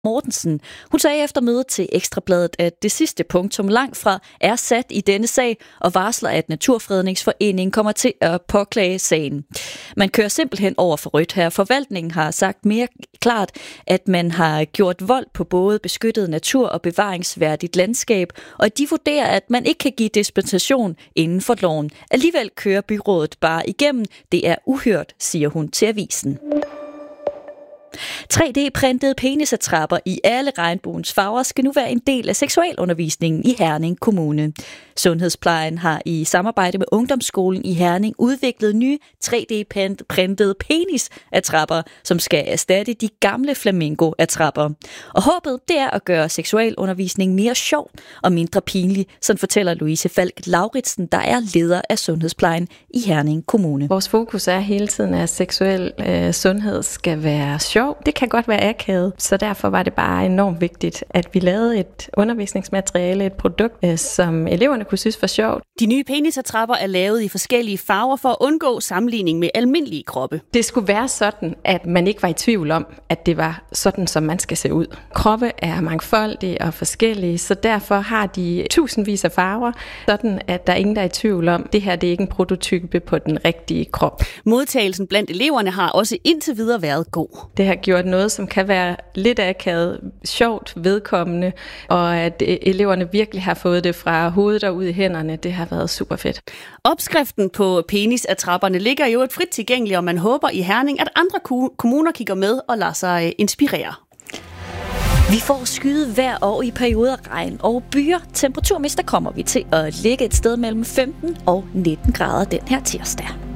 Mortensen. Hun sagde efter mødet til Ekstrabladet, at det sidste punktum langt fra er sat i denne sag, og varsler, at Naturfredningsforeningen kommer til at påklage sagen. Man kører simpelthen over for rødt her. Forvaltningen har sagt mere klart, at man har gjort vold på både beskyttet natur og bevaringsværdigt landskab, og at de vurderer, at man ikke kan give dispensation inden for loven. Alligevel kører byrådet bare igennem. Det er uhørt, siger hun til avisen. 3D-printede penisattrapper i alle regnbuens farver skal nu være en del af seksualundervisningen i Herning Kommune. Sundhedsplejen har i samarbejde med Ungdomsskolen i Herning udviklet nye 3D-printede penisattrapper, som skal erstatte de gamle flamingo-attrapper. Og håbet det er at gøre seksualundervisningen mere sjov og mindre pinlig, sådan fortæller Louise Falk Lauritsen, der er leder af Sundhedsplejen i Herning Kommune. Vores fokus er hele tiden, at seksuel sundhed skal være sjov. Det kan godt være akavet, så derfor var det bare enormt vigtigt, at vi lavede et undervisningsmateriale, et produkt, som eleverne kunne synes var sjovt. De nye penisattrapper er lavet i forskellige farver for at undgå sammenligning med almindelige kroppe. Det skulle være sådan, at man ikke var i tvivl om, at det var sådan, som man skal se ud. Kroppe er mangfoldige og forskellige, så derfor har de tusindvis af farver, sådan at der er ingen, der er i tvivl om, det her det er ikke en prototype på den rigtige krop. Modtagelsen blandt eleverne har også indtil videre været god. Det har gjort noget, som kan være lidt akavet, sjovt, vedkommende, og at eleverne virkelig har fået det fra hovedet og ud i hænderne. Det har været super fedt. Opskriften på penisattrapperne ligger jo et frit tilgængeligt, og man håber i Herning, at andre kommuner kigger med og lader sig inspirere. Vi får skyde hver år i perioder regn og byer. Temperaturmæssigt kommer vi til at ligge et sted mellem 15 og 19 grader den her tirsdag.